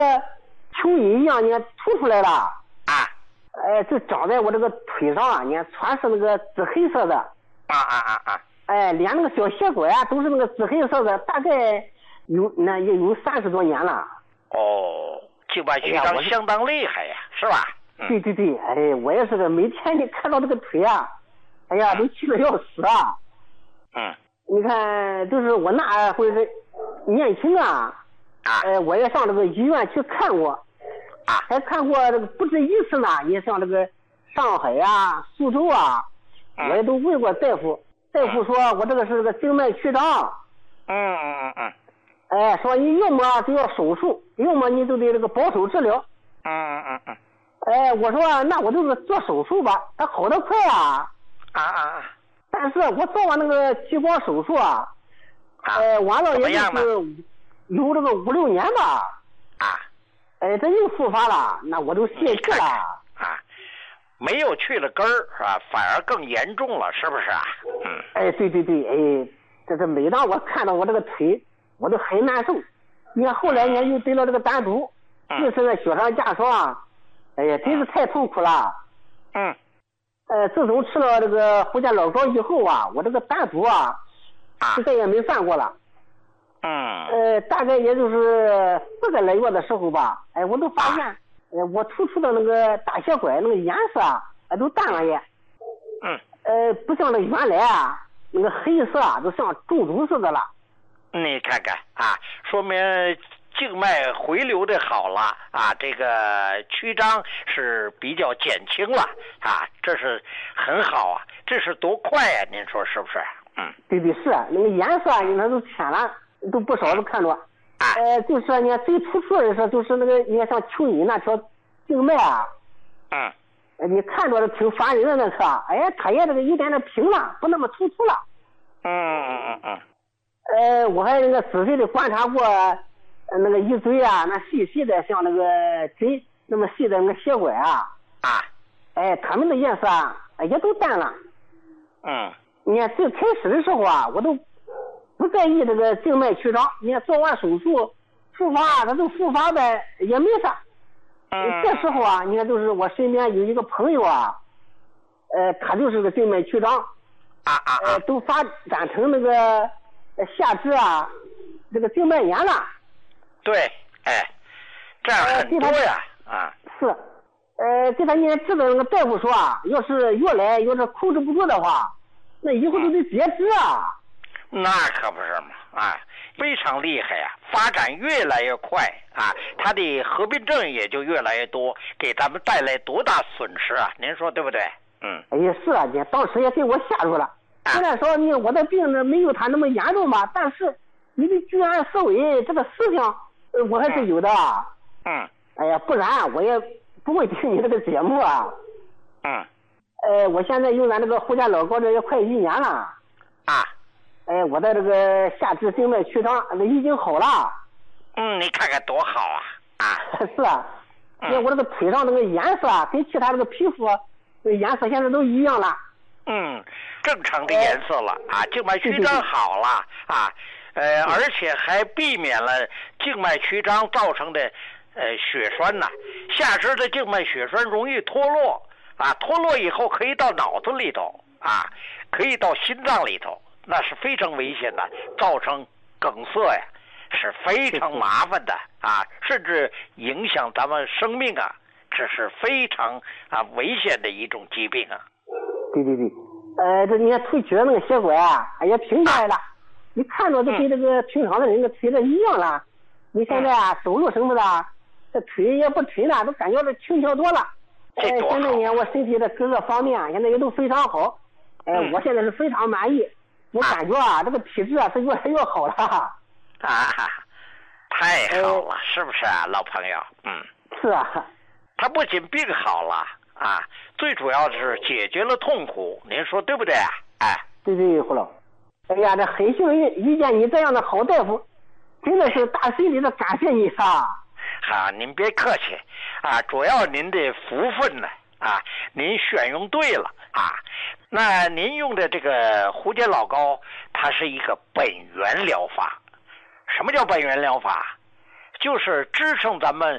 蚯蚓一样，你看凸出来了啊。 就长在我这个腿上啊，你看全是那个紫黑色的。连那个小血管啊都是那个紫黑色的，大概也有30多年了。 哦，静脉曲张相当厉害呀，是吧？ 对，我也是的，每天你看到这个腿啊，哎呀，都气得要死啊。你看，就是我那会是年轻啊，我也上这个医院去看过，还看过这个不止一次呢。也像这个上海啊、苏州啊，我也都问过大夫，大夫说我这个是个静脉曲张。说你要么就要手术，要么你就得这个保守治疗。我说那我就是做手术吧，它好得快啊。但是我做完那个激光手术完了也就是有这个5、6年吧。这又复发了，那我就泄气了。 没有去了根儿是吧？反而更严重了，是不是啊？ 对，这每当我看到我这个腿，我都很难受。你看后来你看又得了这个胆毒，就是在雪上加霜，哎呀，真是太痛苦了。自从吃了这个胡家老膏以后我这个胆毒就再也没犯过了。大概也就是4个来月的时候吧，我都发现，我突出的那个大血管那个颜色都淡了也。不像那原来那个黑色都像中毒似的了。 你看看说明静脉回流的好了这个曲张是比较减轻了这是很好这是多快您说是不是？ 对，是那个颜色你看都浅了，都不少都看着。就是你看最突出的是就是那个你看像蚯蚓那条静脉你看着挺烦人的那颗，它也这个有点平了，不那么突出了。我还那个仔细的观察过那个一嘴那细的像那个针那么细的那个血管它们的颜色也都淡了。你看最开始的时候我都不在意这个静脉曲张，你看做完手术复发它都复发的也没啥。这时候你看就是我身边有一个朋友他就是个静脉曲张都发展成那个下肢这个静脉炎了。 对，这样很多呀。 是，给他治的那个大夫说要是越来要是控制不住的话，那以后都得截肢那可不是嘛，非常厉害发展越来越快他的合并症也就越来越多，给咱们带来多大损失您说对不对？ 是你当时也给我吓住了。虽然说我的病呢没有他那么严重吧，但是你的居安思危这个思想我还是有的。不然我也不会听你这个节目我现在用咱这个胡家老膏这也快1年了我的这个下肢静脉曲张已经好了。 你看看多好是因为我这个腿上那个颜色跟其他这个皮肤颜色现在都一样了。 正常的颜色了静脉曲张好了而且还避免了静脉曲张造成的血栓下肢的静脉血栓容易脱落脱落以后可以到脑子里头可以到心脏里头，那是非常危险的，造成梗塞是非常麻烦的甚至影响咱们生命这是非常危险的一种疾病对，这你看腿曲的那个血管也平下来了，你看着就跟这个平常的人的腿的一样了。你现在走路什么的这腿也不沉了，都感觉这轻巧多了。现在呢我身体的各个方面现在也都非常好。我现在是非常满意，我感觉这个体质是越来越好了。 太好了，是不是老朋友？ 是他不仅病好了最主要的是解决了痛苦，您说对不对对，胡老。这很幸运遇见你这样的好大夫，真的是大心里的感谢你您别客气主要您的福分呢您选用对了那您用的这个胡家老膏它是一个本源疗法。什么叫本源疗法？就是支撑咱们